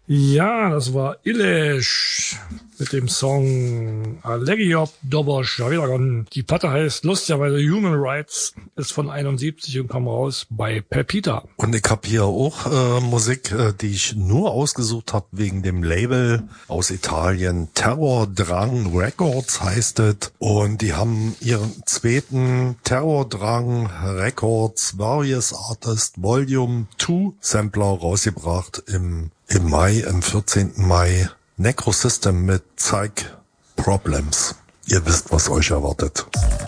Ja, das war Ilesh mit dem Song Allegiop Dobosh. Ja, wieder die Platte heißt lustigerweise Human Rights, ist von 71 und kam raus bei Pepita. Und ich habe hier auch Musik, die ich nur ausgesucht habe wegen dem Label aus Italien. Terrordrang Records heißt es. Und die haben ihren zweiten Terrordrang Records Various Artist Volume 2 Sampler rausgebracht im Mai, am 14. Mai. Necrosystem mit Psych Problems. Ihr wisst, was euch erwartet.